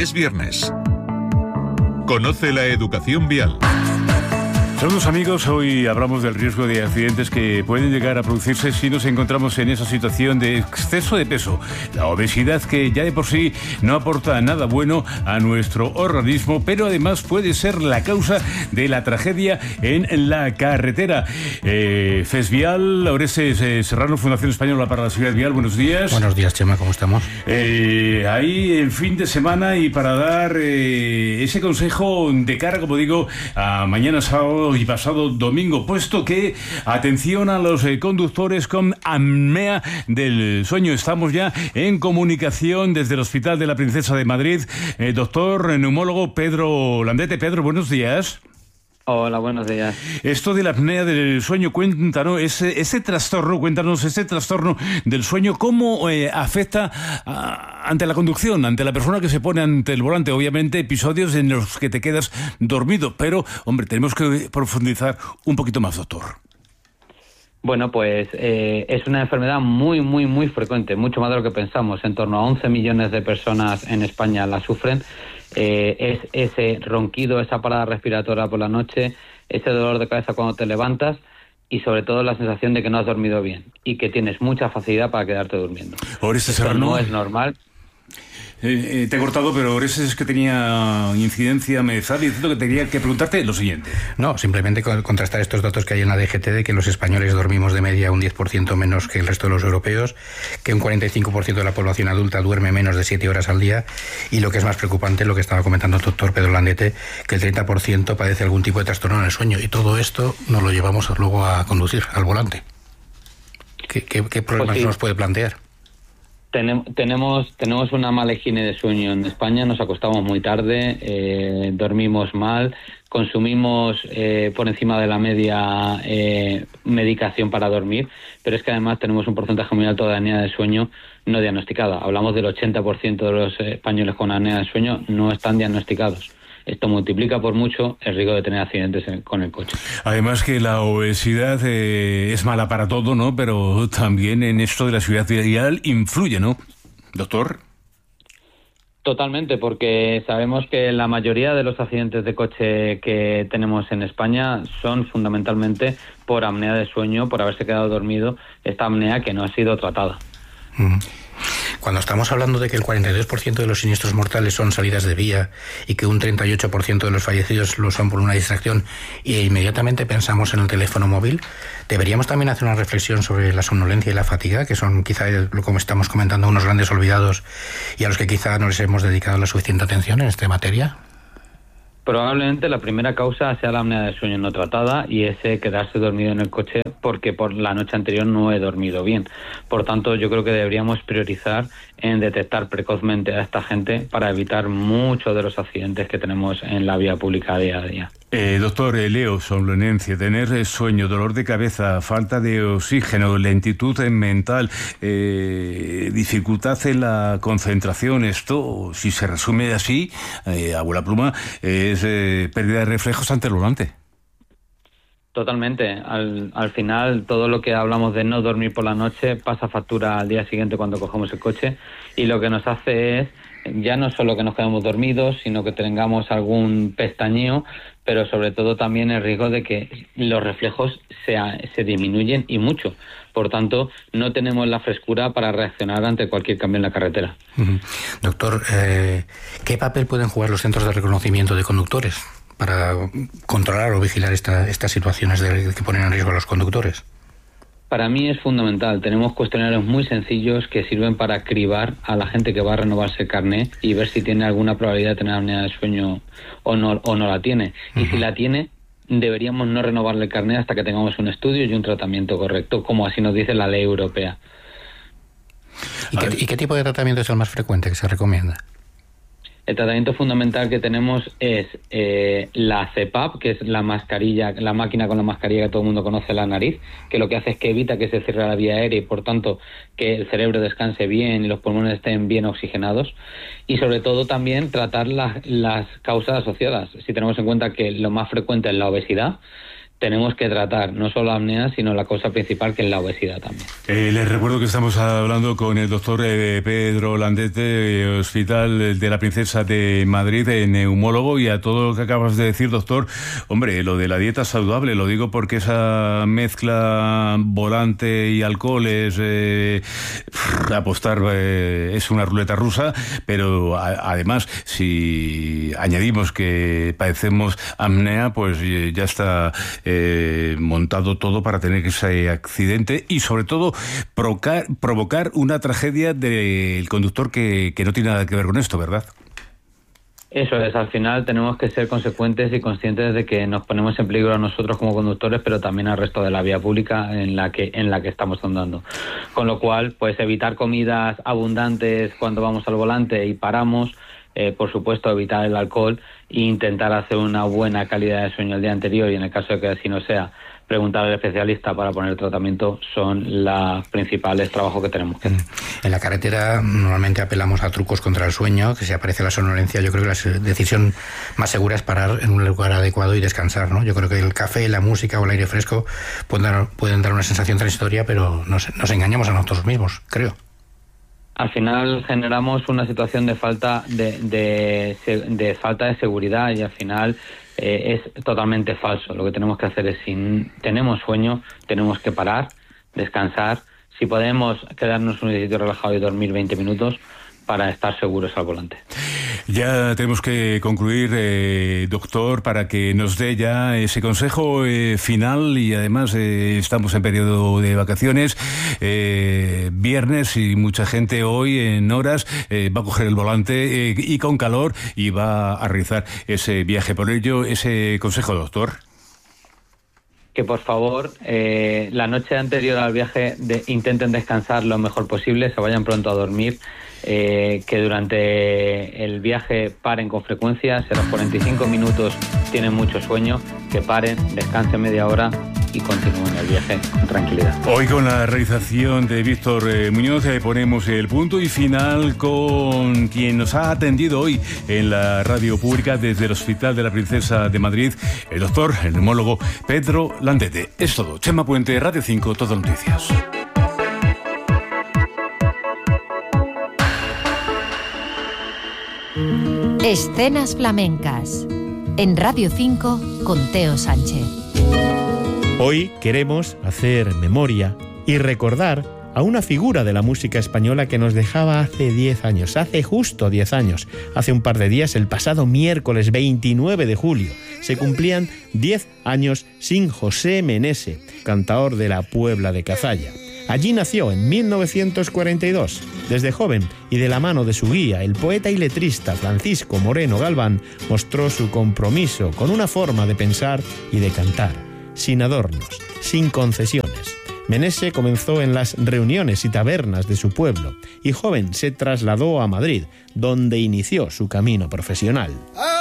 Es viernes. Conoce la educación vial. Saludos amigos, hoy hablamos del riesgo de accidentes que pueden llegar a producirse si nos encontramos en esa situación de exceso de peso. La obesidad, que ya de por sí no aporta nada bueno a nuestro organismo, pero además puede ser la causa de la tragedia en la carretera. FESVIAL, Orestes Serrano, Fundación Española para la Seguridad Vial, buenos días. Buenos días, Chema, ¿cómo estamos? Ahí el fin de semana, y para dar ese consejo de cara, como digo, a mañana sábado y pasado domingo, puesto que atención a los conductores con apnea del sueño. Estamos ya en comunicación desde el Hospital de la Princesa de Madrid. Doctor neumólogo Pedro Landete. Pedro, buenos días. Hola, buenos días. Esto de la apnea del sueño, cuéntanos ese trastorno del sueño, ¿cómo afecta ante la conducción, ante la persona que se pone ante el volante? Obviamente episodios en los que te quedas dormido, pero, hombre, tenemos que profundizar un poquito más, doctor. Bueno, pues es una enfermedad muy frecuente, mucho más de lo que pensamos. En torno a 11 millones de personas en España la sufren. Es ese ronquido, esa parada respiratoria por la noche, ese dolor de cabeza cuando te levantas y sobre todo la sensación de que no has dormido bien y que tienes mucha facilidad para quedarte durmiendo. Orestes Esto Serrano, no es normal. Te he cortado, pero Orestes es que tenía incidencia, me estaba diciendo que tenía que preguntarte lo siguiente. No, simplemente contrastar estos datos que hay en la DGT de que los españoles dormimos de media un 10% menos que el resto de los europeos, que un 45% de la población adulta duerme menos de 7 horas al día, y lo que es más preocupante, lo que estaba comentando el doctor Pedro Landete, que el 30% padece algún tipo de trastorno en el sueño, y todo esto nos lo llevamos luego a conducir al volante. ¿Qué problemas Pues sí. nos puede plantear? Tenemos una mala higiene de sueño en España, nos acostamos muy tarde, dormimos mal, consumimos por encima de la media medicación para dormir, pero es que además tenemos un porcentaje muy alto de apnea de sueño no diagnosticada. Hablamos del 80% de los españoles con apnea de sueño no están diagnosticados. Esto multiplica por mucho el riesgo de tener accidentes con el coche. Además que la obesidad es mala para todo, ¿no? Pero también en esto de la seguridad vial influye, ¿no, doctor? Totalmente, porque sabemos que la mayoría de los accidentes de coche que tenemos en España son fundamentalmente por apnea de sueño, por haberse quedado dormido, esta apnea que no ha sido tratada. Cuando estamos hablando de que el 42% de los siniestros mortales son salidas de vía y que un 38% de los fallecidos lo son por una distracción, e inmediatamente pensamos en el teléfono móvil, deberíamos también hacer una reflexión sobre la somnolencia y la fatiga, que son quizá, como estamos comentando, unos grandes olvidados y a los que quizá no les hemos dedicado la suficiente atención en esta materia. Probablemente la primera causa sea la apnea de sueño no tratada y ese quedarse dormido en el coche porque por la noche anterior no he dormido bien. Por tanto, yo creo que deberíamos priorizar en detectar precozmente a esta gente para evitar muchos de los accidentes que tenemos en la vía pública día a día. Doctor, leo somnolencia, tener sueño, dolor de cabeza, falta de oxígeno, lentitud mental, dificultad en la concentración. Esto, si se resume así, abuela pluma, es pérdida de reflejos ante el volante. Totalmente. Al final, todo lo que hablamos de no dormir por la noche pasa factura al día siguiente cuando cogemos el coche, y lo que nos hace es ya no solo que nos quedemos dormidos, sino que tengamos algún pestañeo, pero sobre todo también el riesgo de que los reflejos se disminuyen y mucho. Por tanto, no tenemos la frescura para reaccionar ante cualquier cambio en la carretera. Doctor, ¿qué papel pueden jugar los centros de reconocimiento de conductores para controlar o vigilar estas situaciones que ponen en riesgo a los conductores? Para mí es fundamental. Tenemos cuestionarios muy sencillos que sirven para cribar a la gente que va a renovarse el carné y ver si tiene alguna probabilidad de tener apnea de sueño o no la tiene. Y si la tiene, deberíamos no renovarle el carné hasta que tengamos un estudio y un tratamiento correcto, como así nos dice la ley europea. ¿Y qué tipo de tratamiento es el más frecuente que se recomienda? El tratamiento fundamental que tenemos es la CPAP, que es la mascarilla, la máquina con la mascarilla que todo el mundo conoce en la nariz, que lo que hace es que evita que se cierre la vía aérea y por tanto que el cerebro descanse bien y los pulmones estén bien oxigenados, y sobre todo también tratar las causas asociadas. Si tenemos en cuenta que lo más frecuente es la obesidad, tenemos que tratar no solo la apnea, sino la causa principal, que es la obesidad también. Les recuerdo que estamos hablando con el doctor Pedro Landete, Hospital de la Princesa de Madrid, neumólogo, y a todo lo que acabas de decir, doctor, hombre, lo de la dieta saludable, lo digo porque esa mezcla volante y alcohol es apostar, es una ruleta rusa, pero además, si añadimos que padecemos apnea, pues ya está montado todo para tener ese accidente y sobre todo provocar una tragedia del conductor que no tiene nada que ver con esto, ¿verdad? Eso es, al final tenemos que ser consecuentes y conscientes de que nos ponemos en peligro a nosotros como conductores, pero también al resto de la vía pública en la que estamos andando. Con lo cual, pues evitar comidas abundantes cuando vamos al volante y paramos, por supuesto evitar el alcohol e intentar hacer una buena calidad de sueño el día anterior, y en el caso de que así no sea, preguntar al especialista para poner tratamiento, son los principales trabajos que tenemos que hacer. En la carretera normalmente apelamos a trucos contra el sueño, que si aparece la somnolencia, yo creo que la decisión más segura es parar en un lugar adecuado y descansar, ¿no? Yo creo que el café, la música o el aire fresco pueden dar una sensación transitoria, pero nos engañamos a nosotros mismos, creo. Al final generamos una situación de falta de falta de seguridad, y al final es totalmente falso. Lo que tenemos que hacer es, si tenemos sueño, tenemos que parar, descansar. Si podemos quedarnos en un sitio relajado y dormir 20 minutos para estar seguros al volante. Ya tenemos que concluir, doctor, para que nos dé ya ese consejo final, y además estamos en periodo de vacaciones, viernes, y mucha gente hoy en horas va a coger el volante y con calor y va a realizar ese viaje. Por ello, ese consejo, doctor. Que por favor, la noche anterior al viaje intenten descansar lo mejor posible, se vayan pronto a dormir, que durante el viaje paren con frecuencia. Si a los 45 minutos tienen mucho sueño, que paren, descansen media hora y continúen el viaje con tranquilidad. Hoy, con la realización de Víctor Muñoz, ponemos el punto y final con quien nos ha atendido hoy en la radio pública desde el Hospital de la Princesa de Madrid, el doctor, el neumólogo Pedro Landete. Es todo. Chema Puente, Radio 5, Todo Noticias. Escenas flamencas en Radio 5 con Teo Sánchez. Hoy queremos hacer memoria y recordar a una figura de la música española que nos dejaba hace 10 años, hace justo 10 años. Hace un par de días, el pasado miércoles 29 de julio, se cumplían 10 años sin José Menese, cantaor de la Puebla de Cazalla. Allí nació en 1942. Desde joven y de la mano de su guía, el poeta y letrista Francisco Moreno Galván, mostró su compromiso con una forma de pensar y de cantar, sin adornos, sin concesiones. Menese comenzó en las reuniones y tabernas de su pueblo y joven se trasladó a Madrid, donde inició su camino profesional.